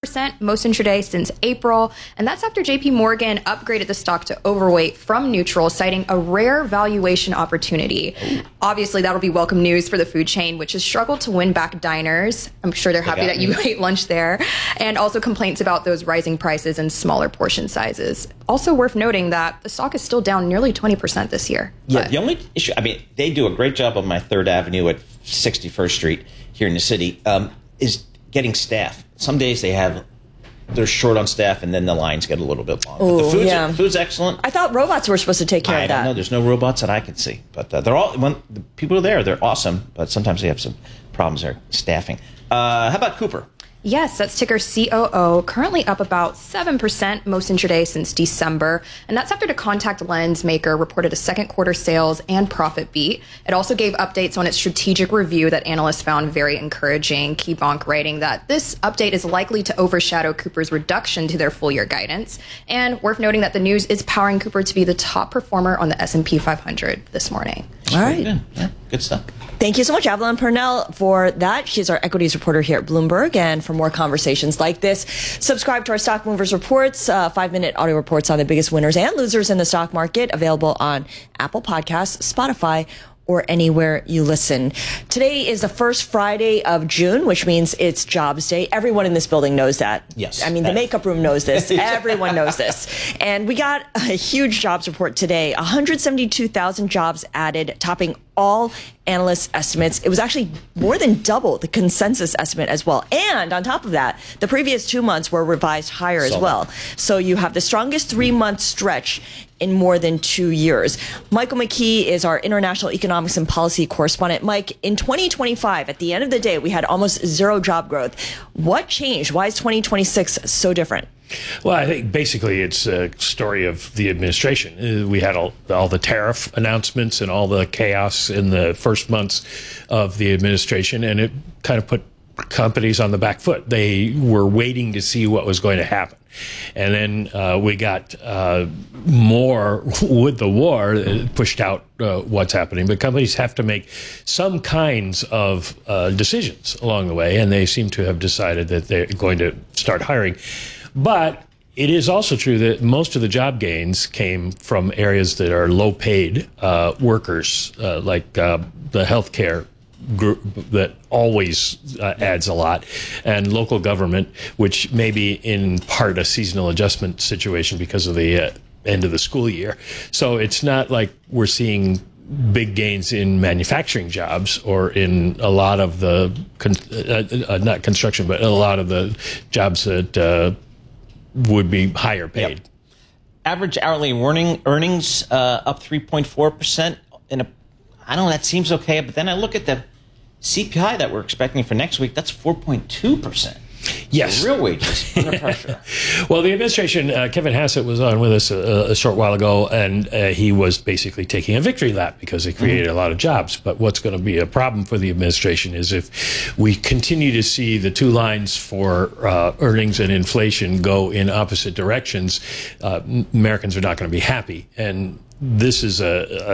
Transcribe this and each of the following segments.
10%, most intraday since April. And that's after JP Morgan upgraded the stock to overweight from neutral, citing a rare valuation opportunity. Obviously, that'll be welcome news for the food chain, which has struggled to win back diners. I'm sure they're happy that you ate lunch there. And also complaints about those rising prices and smaller portion sizes. Also worth noting that the stock is still down nearly 20% this year. Yeah, the only issue, I mean, they do a great job on my 3rd Avenue at 61st Street here in the city, is getting staff. Some days they're short on staff, and then the lines get a little bit long. Ooh, but the food's excellent. I thought robots were supposed to take care of that. I don't know. There's no robots that I can see. But they're all, when the people are there, they're awesome. But sometimes they have some problems there staffing. How about Cooper? Yes, that's ticker COO, currently up about 7%, most intraday since December. And that's after the contact lens maker reported a second quarter sales and profit beat. It also gave updates on its strategic review that analysts found very encouraging. KeyBank writing that this update is likely to overshadow Cooper's reduction to their full year guidance. And worth noting that the news is powering Cooper to be the top performer on the S&P 500 this morning. All right. Good. Yeah, good stuff. Thank you so much, Avalon Purnell, for that. She's our equities reporter here at Bloomberg. And for more conversations like this, subscribe to our Stock Movers Reports, 5-minute audio reports on the biggest winners and losers in the stock market, available on Apple Podcasts, Spotify, or anywhere you listen. Today is the first Friday of June, which means it's Jobs Day. Everyone in this building knows that. Yes. I mean, the makeup room knows this. Everyone knows this. And we got a huge jobs report today. 172,000 jobs added, topping all analysts' estimates. It was actually more than double the consensus estimate as well. And on top of that, the previous 2 months were revised higher as well. So you have the strongest 3-month stretch in more than 2 years. Michael McKee is our international economics and policy correspondent. Mike, in 2025, at the end of the day, we had almost zero job growth. What changed? Why is 2026 so different? Well, I think basically it's a story of the administration. We had all the tariff announcements and all the chaos in the first months of the administration, and it kind of put companies on the back foot. They were waiting to see what was going to happen. And then we got more with the war, pushed out what's happening. But companies have to make some kinds of decisions along the way, and they seem to have decided that they're going to start hiring. But it is also true that most of the job gains came from areas that are low-paid workers, like the healthcare group that always adds a lot, and local government, which may be in part a seasonal adjustment situation because of the end of the school year. So it's not like we're seeing big gains in manufacturing jobs or in a lot of the, not construction, but a lot of the jobs that would be higher paid. Yep. Average hourly earnings up 3.4%. I don't know, that seems okay, but then I look at the CPI that we're expecting for next week, that's 4.2%. Yes. So real wages under pressure. Well, the administration, Kevin Hassett was on with us a short while ago, and he was basically taking a victory lap because it created a lot of jobs. But what's going to be a problem for the administration is if we continue to see the two lines for earnings and inflation go in opposite directions, Americans are not going to be happy. And this is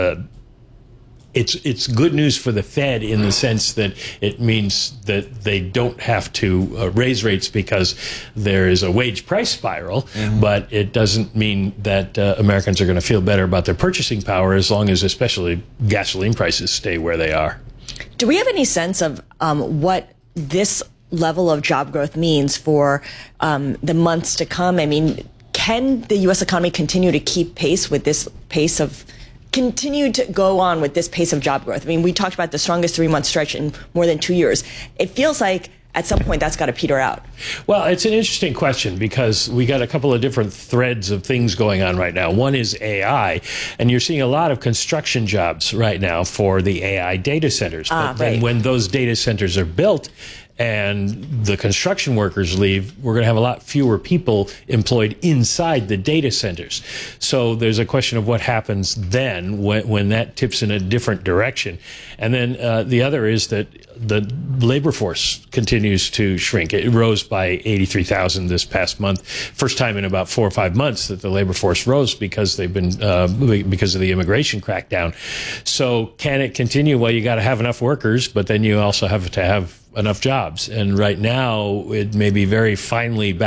It's good news for the Fed in the sense that it means that they don't have to raise rates because there is a wage price spiral, but it doesn't mean that Americans are going to feel better about their purchasing power as long as especially gasoline prices stay where they are. Do we have any sense of what this level of job growth means for the months to come? I mean, can the U.S. economy continue to keep pace with this pace of continue to go on with this pace of job growth? I mean, we talked about the strongest 3-month stretch in more than 2 years. It feels like at some point that's got to peter out. Well, it's an interesting question because we got a couple of different threads of things going on right now. One is AI, and you're seeing a lot of construction jobs right now for the AI data centers. But then when those data centers are built and the construction workers leave, we're going to have a lot fewer people employed inside the data centers. So there's a question of what happens then when that tips in a different direction. And then the other is that the labor force continues to shrink. It rose by 83,000 this past month. First time in about 4 or 5 months that the labor force rose because they've been because of the immigration crackdown. So can it continue? Well, you got to have enough workers, but then you also have to have enough jobs. And right now, it may be very finely